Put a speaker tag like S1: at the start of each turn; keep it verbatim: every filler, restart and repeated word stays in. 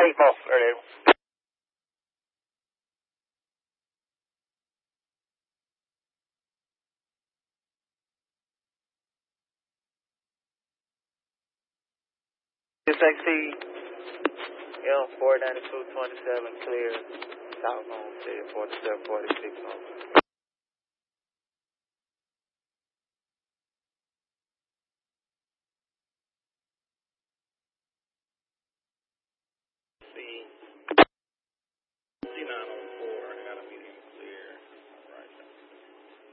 S1: eight more, earlier.
S2: X T, M four ninety-two twenty-seven, clear, South Homestead, forty-seven forty-six home. See.